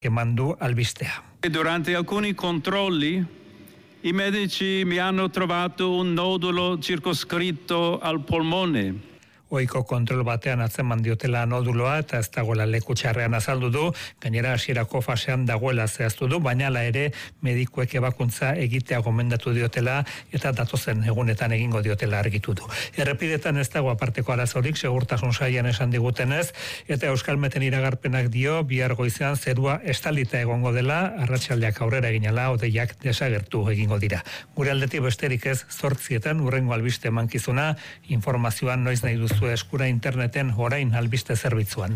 eman du albistea. Durante alcuni controlli i medici mi hanno trovato un nodulo circoscritto al polmone. Ohiko kontrol batean atzeman diotela noduloa eta ez dagoela leku txarrean azaldu du, gainera hasierako fasean dagoela zehaztu du, baina hala ere medikuek ebakuntza egitea gomendatu diotela eta datozen egunetan egingo diotela argitu du. Errepidetan ez dago aparteko arazorik, segurtasun saian esan digutenez, eta Euskalmeten iragarpenak dio bihar goizean zerua estalita egongo dela, arratsaldeak aurrera eginala, hodeiak desagertu egingo dira. Gure aldetik besterik ez 8:00 hurrengo albiste emankizuna, informazioan noiz nahi duzu eskura interneten orain albiste zerbitzuan.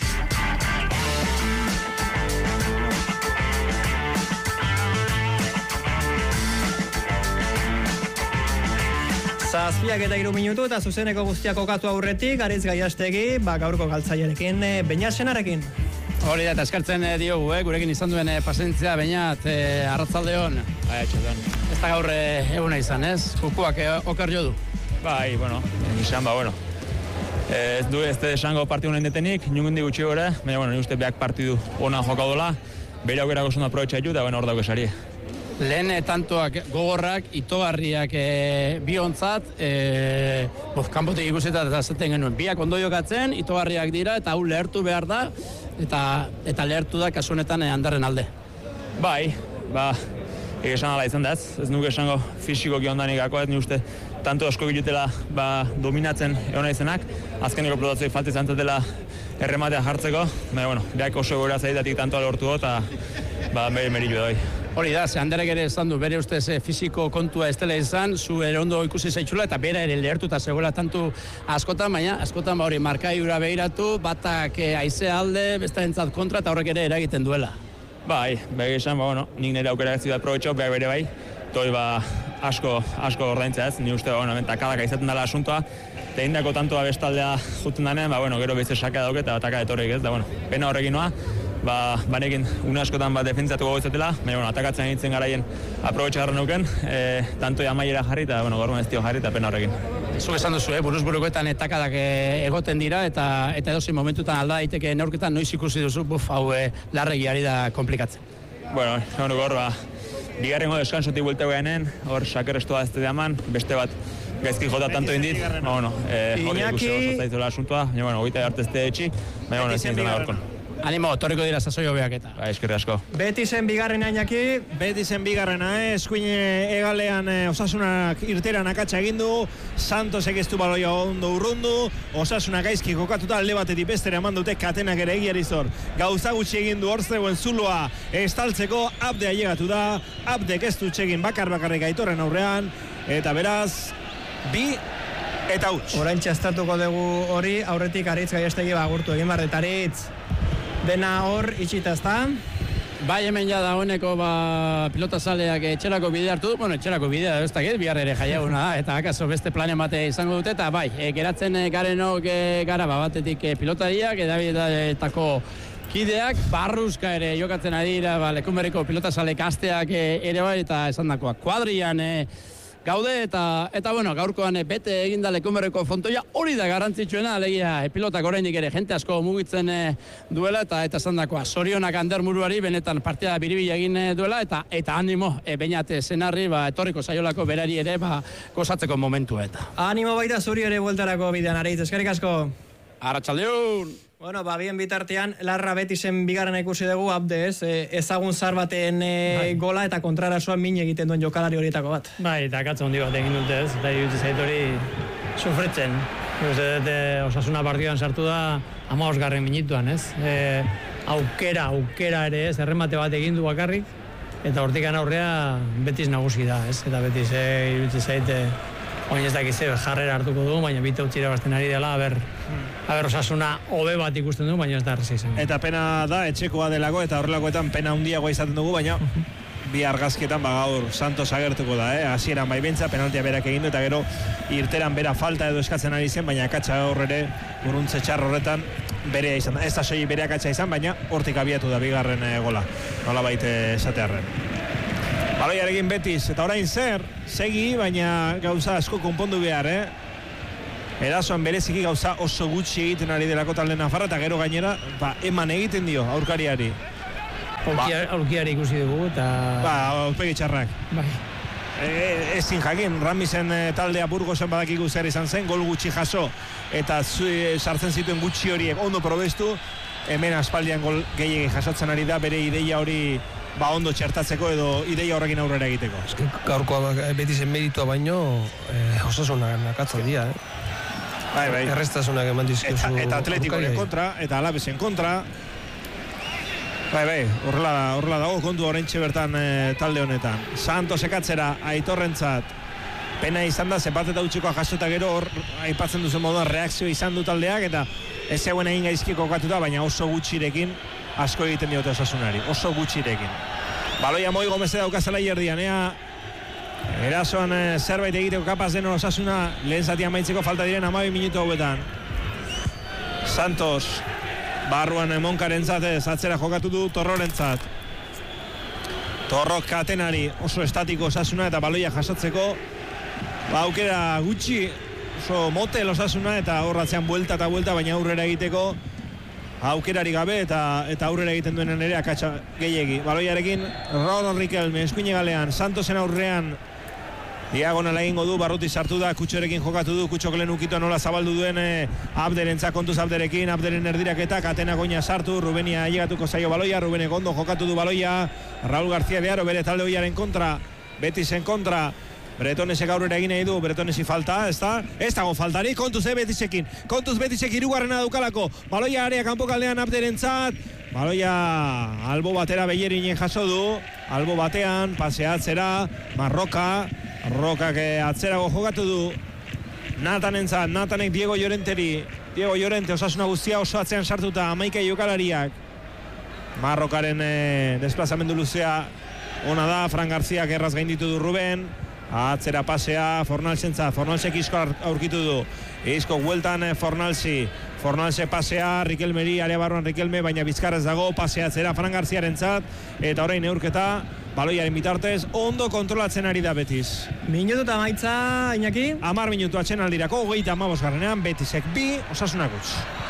Zazpiak eta 3 minutu eta zuzeneko guztiak kokatu aurretik, Aritz Gaiastegi, gaurko galtzaiarekin, Beñasenarekin. Hori da, eta eskartzen diogu, gurekin izan duen pazientzia, Beñat, arratzaldeon. Ez da gaur eguna izan, ez? Kukuak okar jo du. Bai, bueno, izan, bueno. Ez du ez esango partidu nahi detenik, niongundi gutxi gore, baina, ni uste beak partidu ona jokau dola, bere aukera gozun aprobetxa ditu, eta hor dago esari. Lehen tantoak gogorrak, itogarriak biontzat, kanpotik ikusetat eta zaten genuen. Biak ondo jokatzen, itogarriak dira, eta hau lehertu behar da, eta lehertu da kasu honetan handarren alde. Bai, esan ala izan da ez nuke esango fisikoki ondanik ako, ni uste tanto asko bilutela dominatzen egon izenak, azkeneko plotazioik falta izan zatela errematea jartzeko, baina, beak oso gora zaitatik tanto lortu eta merilu doi. Hori da, Anderek ere esan du, bere ustez fisiko kontua ez dela izan, zu ere ondo ikusi zaitxula eta bera ere lehertu eta zegoela tantu askotan, baina askotan hori markaiura behiratu, batak haizea alde, bestarentzat kontra eta horrek ere eragiten duela. Bai, esan, nik nire aukera ez dut aprobetxo, behar bere bai, toi asko ordaintzea ez, ni uste, takadak aizaten dela asuntoa, eta indako tantoa bestaldea juten danean, gero behize sakea dauke eta ataka etorrik ez, da, pena horrekin noa, banekin une askotan defentzatuko goizatela, baina, atakatzen egitzen garaien aprobetxa garran nuken, tantoi amaiera jarri eta, gorman ez dio jarri eta pena horrekin. Zuk esan duzu, buruz-burukoetan takadak egoten dira eta edozin momentutan alda daiteke neurketan noiz ikusi duzu, hau larregi ari da komplikatzen. Bueno, hor, bigarrengo deskansotik buelte gueanen, hor sakerrestua ez diaman, beste bat gaizki jota tanto indit, hori ikusi oso zaituela asuntua, baina, goita hartezte etxi, baina, ez zintzen agorkon. Animo, torriko dira sasoi hobeak eta. Eskerrik asko. Betizen bigarrena Iñaki. Betizen bigarrena, eskuin egalean Osasunak irteran akatsa egin du, Santosek ez du baloia ondo urrundu, Osasunak gaizki kokatuta alde batetik bestera eman dute katenak ere egiarizor. Gauza gutxi egin du hor zegoen zuloa estaltzeko, Abde ailegatu da, Abdek ez du txegin bakarrik Aitorren aurrean, eta beraz, 2 eta huts. Orain txastatuko dugu hori, aurretik Aritz Gaiastegi agurtu egin bardetaritz. Dena hor, itxita ez da? Bai, hemen ja da honeko pilotazaleak etxerako bidea hartu du, etxerako bidea ez dakit, bihar ere jaiaguna da, eta akaso beste plane mate izango dute, eta bai, geratzen garenok gara batetik pilotariak, edabietako kideak, barruzka ere jokatzen adira, Lekunberriko pilotazalek asteak ere bai, eta esan dakoa, kuadrian gaude, eta gaurkoan bete eginda Lekunberriko frontoia, hori da garrantzitsuena, alegia pilotak oraindik ere jente asko mugitzen duela, eta esan dakoa, zorionak Ander Muruari, benetan partida biribila egin duela, eta animo, Beñat Senarri, etorriko saiolako berari ere, gozatzeko momentua eta. Animo baita zuri ere bueltarako bidean, Aritz, eskerrik asko. Arratsaldeon! Bueno, bien bitartean, Larra Betizen bigarrena ikusi dugu, Abde ez, ezagun zar baten gola eta kontrarasoan min egiten duen jokalari horietako bat. Bai, eta katza hondi bat egin dute ez, eta iruditzen zait hori sufritzen. Osasuna partidan sartu da 15. minutuan ez. Aukera ere ez, erremate bat egin du bakarrik, eta hortikan aurrea Betis nagusi da ez, eta Betis iruditzen zait oin ez dakize jarrera hartuko du, baina bite utzira bazten ari dela, aber Osasuna hobe bat ikusten du, baina ez da erreza izan. Eta pena da, etxekoa delako, eta horrelakoetan pena handiagoa izaten dugu, baina bi argazkietan gaur Santos agertuko da, hasieran bai bentsa, penaltia berak egin du, eta gero irteran bera falta edo eskatzen ari zen, baina akatsa horre buruntze txar horretan berea izan da. Ez da soilik bere akatsa izan, baina hortik abiatu da bigarren gola, nola baite esatearren. Baloiarekin Betis, eta orain zer, segi, baina gauza asko konpondu behar, Erasoan bereziki gauza oso gutxi egiten ari delako talde nafarra, eta gero gainera, eman egiten dio aurkariari. aurkiari ikusi dugu, eta... aurpegi txarrak. Bai. Ezin jakin, Ramisen taldea Burgosen badakigu zer izan zen, gol gutxi jaso, eta sartzen zituen gutxi horiek ondo probestu, hemen aspaldian gol gehiegi jasotzen ari da, bere ideia hori ondo txertatzeko edo ideia horrekin aurrera egiteko. Gaurkoa Betisen meritua baino, Osasunak akatzen dira, Bai. Errestasunak eman dizkizu. Eta Atletikoren kontra, eta Alavesen kontra. Bai, horrela dago kontu oraintxe bertan talde honetan. Santos ekatzera, Aitorrentzat. Pena izan da, zenbat eta utxikoa jasota gero hor aipatzen duzen moduan reakzio izan du taldeak, eta ez zegoen egin gaizki kokatuta, baina oso gutxirekin asko egiten diote Osasunari. Oso gutxirekin. Baloia Moi Gomeze daukazela jerdian, erasoan zerbait egiteko kapaz den Osasuna, lehen zati amaitzeko falta diren 12 minutu hauetan. Santos, barruan Monkarentzat atzera jokatu du Torrorentzat. Torrok katenari, oso estatiko Osasuna eta baloia jasotzeko. Aukera gutxi, oso motel Osasuna eta horratzean buelta eta buelta, baina aurrera egiteko aukerari gabe eta aurrera egiten duenen ere akatsa gehiegi. Baloiarekin Ron Riquelme eskuine galean, Santosen aurrean diagonala egingo du, Barruti sartu da, Kutxorekin jokatu du, Kutxok lehen ukito nola zabaldu duen Abderentzak kontuz Abderekin, Abderen erdiraketak, Atena goina sartu, Rubenia llegatuko zaio baloia, Rubenek ondo jokatu du baloia, Raúl García de Aro bere talde hoiaren kontra, Betisen kontra, Bretonesek aurrera egin nahi du, Bretonesi falta, ez dago faltari, kontuz Betisekin, kontuz Betisek hirugarrena daukalako, baloia area kanpokaldean Abderentzat, baloia albo batera Bellerinen jaso du, albo batean, paseatzera, Marrokak atzerago jokatu du, Natanentzat, Natanek Diego Llorente Osasuna guztia oso atzean sartuta, 11 jokalariak, Marrokaren desplazamendu luzea, ona da, Fran Garziak erraz gainditu du Ruben, atzera pasea Fornalsentzat, Fornalsek Isko aurkitu du, Isko hueltan Fornalse pasea, Riquelmeri, area barruan Riquelme, baina bizkarrez dago, paseatzera Fran Garziarentzat, eta orain neurketa, baloiaren bitartez, ondo kontrolatzen ari da Betis. Minutu eta maitza, Iñaki? 10 minutu atxen aldirako, 35 garrenean, Betisek 2, Osasunak 1.